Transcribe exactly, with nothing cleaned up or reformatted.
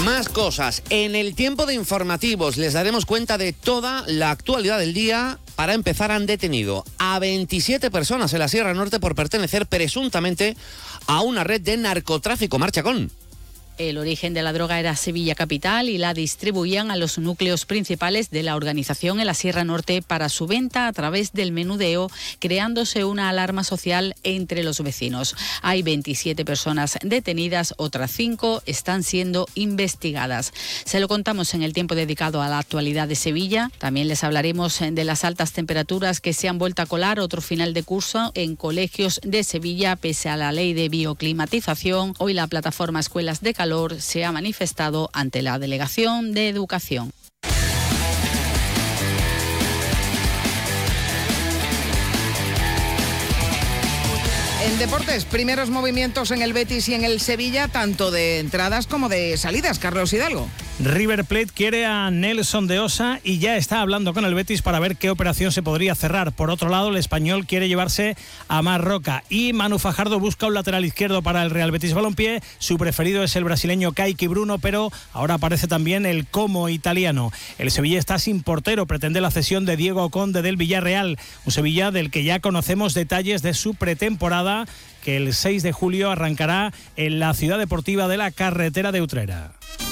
Más cosas. En el tiempo de informativos les daremos cuenta de toda la actualidad del día. Para empezar, han detenido a veintisiete personas en la Sierra Norte por pertenecer presuntamente a una red de narcotráfico. Mar Chacón. El origen de la droga era Sevilla capital y la distribuían a los núcleos principales de la organización en la Sierra Norte para su venta a través del menudeo, creándose una alarma social entre los vecinos. Hay veintisiete personas detenidas, otras cinco están siendo investigadas. Se lo contamos en el tiempo dedicado a la actualidad de Sevilla. También les hablaremos de las altas temperaturas que se han vuelto a colar otro final de curso en colegios de Sevilla pese a la ley de bioclimatización. Hoy la plataforma Escuelas de Calor se ha manifestado ante la Delegación de Educación. En deportes, primeros movimientos en el Betis y en el Sevilla, tanto de entradas como de salidas. Carlos Hidalgo. River Plate quiere a Nelson de Osa y ya está hablando con el Betis para ver qué operación se podría cerrar. Por otro lado, el español quiere llevarse a Mar Roca y Manu Fajardo busca un lateral izquierdo para el Real Betis Balompié. Su preferido es el brasileño Kaique Bruno, pero ahora aparece también el Como italiano. El Sevilla está sin portero, pretende la cesión de Diego Conde del Villarreal, un Sevilla del que ya conocemos detalles de su pretemporada, que el seis de julio arrancará en la Ciudad Deportiva de la Carretera de Utrera.